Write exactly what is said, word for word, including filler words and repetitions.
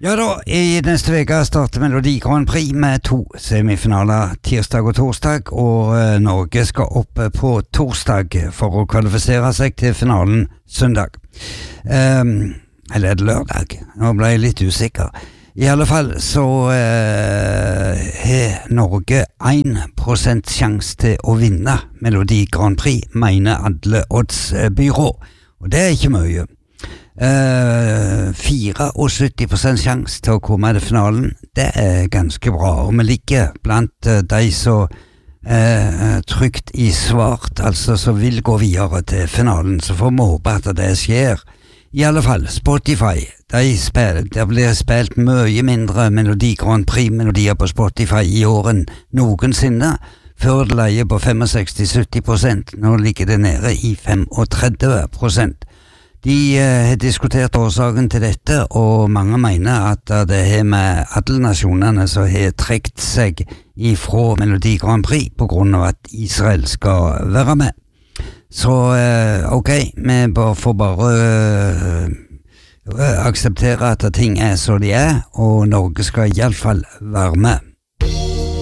Ja da, i neste veka starter Melodi Grand Prix med to semifinaler tirsdag og torsdag, og eh, Norge skal opp på torsdag for å kvalifisere seg til finalen søndag. Um, eller er det lørdag? Nå ble jeg litt usikker. I alle fall så eh, har Norge én prosent sjanse til å vinne Melodi Grand Prix, mener alle oddsbyrå, og det er ikke mye. Uh, syttifire prosent sjanse til å komme til finalen. Det er ganske bra, og vi ligger blant uh, de som uh, trygt i svart, altså som vil gå videre til finalen, så får vi håpe at det skjer. I alle fall, Spotify, de spil, det blir spilt mye mindre Melodi Grand Prix-melodier på Spotify i åren noensinne. Før det leier på sekstifem til sytti prosent, nå ligger det nede i trettifem prosent. De eh, har diskutert årsaken til dette, og mange mener at det er med alle nasjonene som har trekt seg ifra Melodi Grand Prix på grunn av at Israel skal være med. Så eh, ok, vi bare får bare eh, akseptere at ting er som de er, og Norge skal i alle fall være med.